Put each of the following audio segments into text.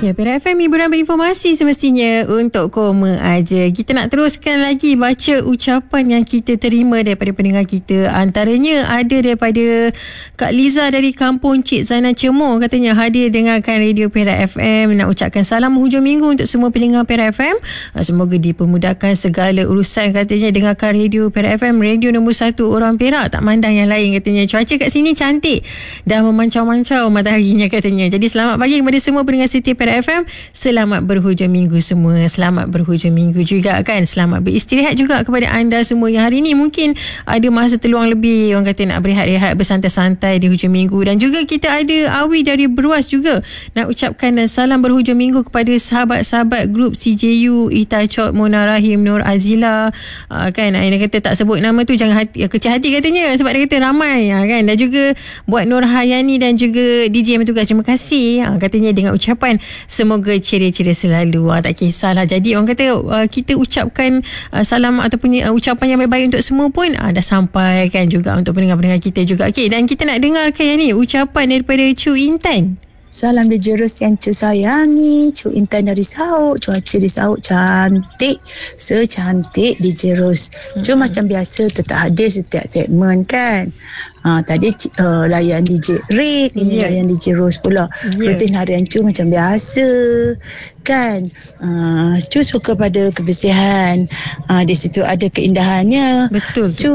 Ya, Perak FM hiburan berinformasi semestinya untuk koma aja. Kita nak teruskan lagi baca ucapan yang kita terima daripada pendengar kita. Antaranya ada daripada Kak Liza dari Kampung Cik Zainal Cemor. Katanya hadir dengarkan Radio Perak FM. Nak ucapkan salam hujung minggu untuk semua pendengar Perak FM. Semoga dipermudahkan segala urusan. Katanya dengarkan Radio Perak FM, radio nombor 1 orang Perak, tak mandang yang lain. Katanya cuaca kat sini cantik dah memancau-mancau mataharinya katanya. Jadi selamat pagi kepada semua pendengar setia Perak FM. Selamat berhujung minggu semua. Selamat berhujung minggu juga kan. Selamat beristirahat juga kepada anda semua yang hari ini mungkin ada masa terluang lebih. Orang kata nak berehat-rehat, bersantai-santai di hujung minggu. Dan juga kita ada Awi dari Beruas juga nak ucapkan dan salam berhujung minggu kepada sahabat-sahabat grup CJU, Itacot, Mona Rahim, Nur Azila. Kan dia kata tak sebut nama tu jangan kecil hati katanya, sebab dia kata ramai kan. Dan juga buat Nur Hayani dan juga DJ yang bertugas, terima kasih katanya dengan ucapan semoga ceria-ceria selalu. Tak kisahlah. Jadi orang kata kita ucapkan salam ataupun ucapan yang baik-baik untuk semua pun dah sampai kan juga untuk pendengar-pendengar kita juga. Okey, dan kita nak dengarkan yang ni ucapan daripada Cu Intan. Salam DJ Ros yang Cu sayangi, Cu Intan dari Sauk. Cuaca di Sauk cantik, secantik DJ Ros. Cuma macam biasa tetap ada setiap segmen kan. Tadi layan DJ Rick, ini layan DJ Ros pula. Rutin harian Cu macam biasa kan. Cu suka pada kebersihan. Di situ ada keindahannya. Betul. Cu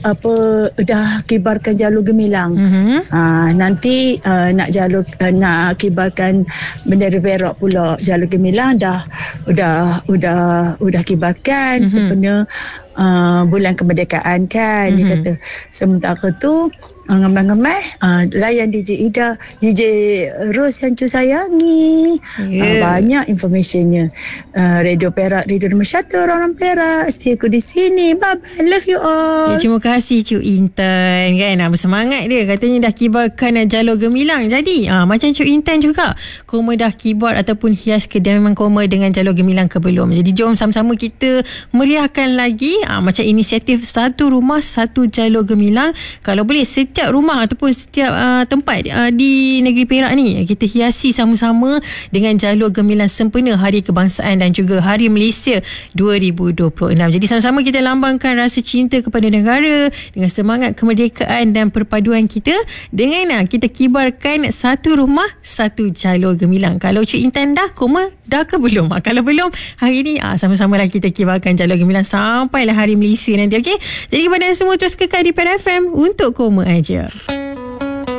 dah kibarkan jalur gemilang. Nanti nak kibarkan bendera Perak pula. Jalur gemilang udah kibarkan sebenarnya bulan kemerdekaan kan. Dia kata sementara tu ngemai-ngemai layan DJ Ida, DJ Ros yang Cu sayangi. Banyak informationnya. Radio Perak, radio nombor 1 orang Perak, setia aku di sini. Bye bye, love you all. Terima kasih Cu Intan kan. Bersemangat dia katanya dah kibarkan jalur gemilang. Jadi macam Cu Intan juga, koma dah kibar ataupun hias ke dia memang koma dengan jalur gemilang ke belum. Jadi jom sama-sama kita meriahkan lagi macam inisiatif satu rumah satu jalur gemilang. Kalau boleh setiap rumah ataupun setiap tempat di negeri Perak ni kita hiasi sama-sama dengan jalur gemilang sempena Hari Kebangsaan dan juga Hari Malaysia 2026. Jadi sama-sama kita lambangkan rasa cinta kepada negara dengan semangat kemerdekaan dan perpaduan kita dengan kita kibarkan satu rumah satu jalur gemilang. Kalau Cik Intan dah koma dah ke belum? Kalau belum, hari ni sama-samalah kita kibarkan jalur gemilang sampailah Hari Malaysia nanti. Okey, jadi kepada semua terus kekal di Perak FM untuk koma aja.